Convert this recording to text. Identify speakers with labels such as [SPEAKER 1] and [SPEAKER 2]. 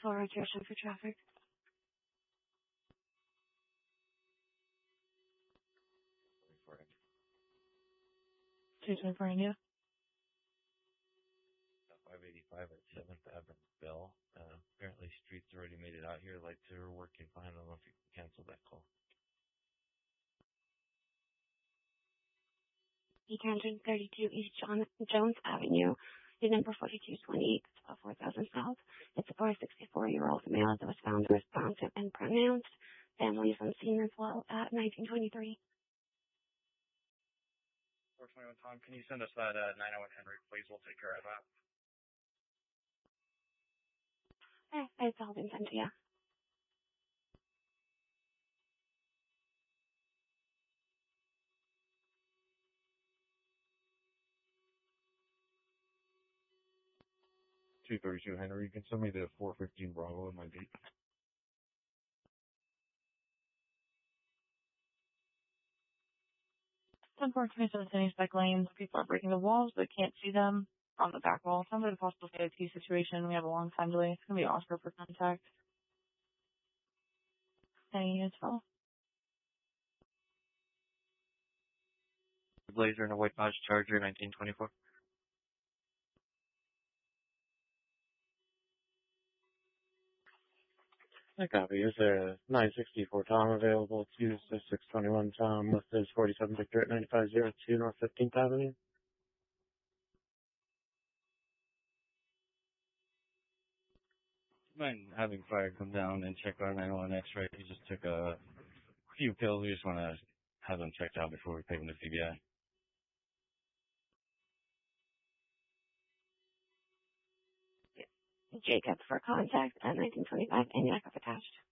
[SPEAKER 1] full rotation for traffic.
[SPEAKER 2] 224 India.
[SPEAKER 3] 585 at 7th Avenue, Bell. Apparently Street's already made it out here. Lights are working fine. I don't know if you can cancel that call.
[SPEAKER 1] 832 East Jones Avenue, unit number 4220, 4000 South. It's for a 64-year-old male that was found responsive and pronounced. Family is on scene as well at 1923.
[SPEAKER 4] 421 Tom, can you send us that 901 Henry, please? We'll take care of that.
[SPEAKER 1] It's all been sent to you.
[SPEAKER 3] $232 Henry, you can send me the 415 Bravo in my date.
[SPEAKER 2] Unfortunately, so the back lanes, people are breaking the walls, but can't see them on the back wall. Sounds like a possible CIT situation. We have a long time delay. It's going to be Oscar for contact. Any units follow?
[SPEAKER 4] Blazer and a white Dodge Charger, 1924.
[SPEAKER 5] I copy. Is there a 964 Tom available? Use the 621 Tom with his 47 Victor at 9502 North 15th Avenue.
[SPEAKER 4] Mind having fire come down and check our 901 X-ray. He just took a few pills. We just want to have them checked out before we take him to CBI.
[SPEAKER 1] Jacob for contact at 1925 and Yakov attached.